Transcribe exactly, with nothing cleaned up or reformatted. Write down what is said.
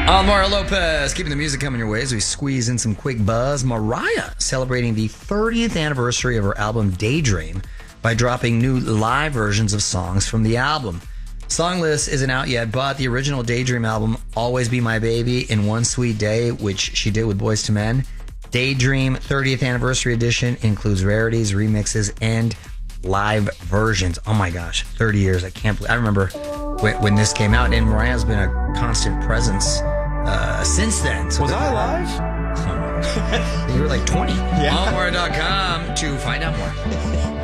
Almar Lopez, keeping the music coming your way as we squeeze in some quick buzz. Mariah celebrating the thirtieth anniversary of her album Daydream by dropping new live versions of songs from the album. Song list isn't out yet, but the original Daydream album, Always Be My Baby, In One Sweet Day, which she did with Boyz two Men, Daydream thirtieth Anniversary Edition includes rarities, remixes, and live versions. Oh my gosh, thirty years. I can't believe. I remember when, when this came out, and Mariah's been a constant presence uh, since then. So Was I live? You were like twenty. Yeah. Almar dot com to find out more.